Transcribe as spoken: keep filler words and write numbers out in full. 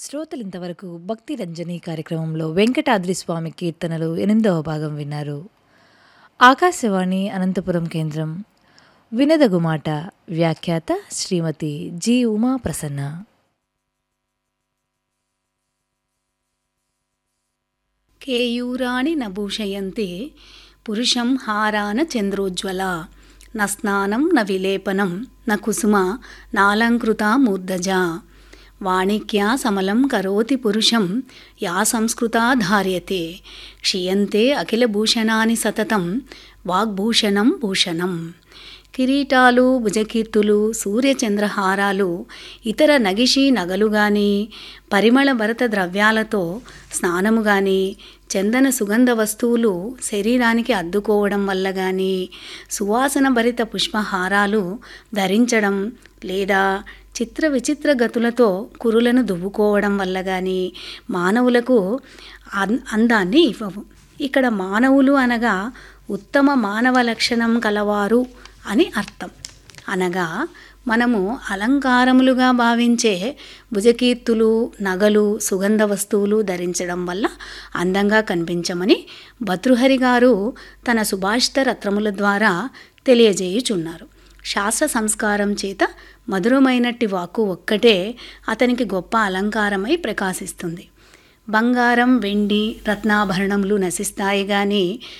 శ్రోతలు ఇంతవరకు భక్తి రంజని కార్యక్రమంలో వెంకటాద్రి స్వామి కీర్తనలు ఎనిమిదవ భాగం విన్నారు. ఆకాశవాణి అనంతపురం కేంద్రం. వినదగుమాట వ్యాఖ్యాత శ్రీమతి జి ఉమా ప్రసన్న. కేయూరాణి నభూషయంతే పురుషం హారాన చంద్రోజ్వల న స్నానం న విలేపనం న కుసుమ నాలంకృతా మూర్ధజా వాణిక్యా సమలం కరోతి పురుషం యా సంస్కృతా ధార్యతే క్షీయంతే అఖిలభూషణాని సతతం వాగ్భూషణం భూషణం. కిరీటాలు, భుజకీర్తులు, సూర్యచంద్రహారాలు, ఇతర నగిషి నగలు గాని, పరిమళ భరత ద్రవ్యాలతో స్నానము గాని, చందన సుగంధ వస్తువులు శరీరానికి అద్దుకోవడం వల్ల గాని, సువాసన భరిత పుష్పహారాలు ధరించడం లేదా చిత్ర విచిత్ర గతులతో కురులను దువ్వుకోవడం వల్ల గాని మానవులకు అందాన్ని ఇవ్వవు. ఇక్కడ మానవులు అనగా ఉత్తమ మానవ లక్షణం కలవారు అని అర్థం. అనగా మనము అలంకారములుగా భావించే భుజకీర్తులు, నగలు, సుగంధ వస్తువులు ధరించడం వల్ల అందంగా కనిపించమని భర్తృహరి గారు తన సుభాషిత రత్నముల ద్వారా తెలియజేయుచున్నారు. శాస్త్ర సంస్కారం చేత మధురమైనట్టి వాక్కు ఒక్కటే అతనికి గొప్ప అలంకారమై ప్రకాశిస్తుంది. బంగారం, వెండి, రత్నాభరణములు నశిస్తాయి కానీ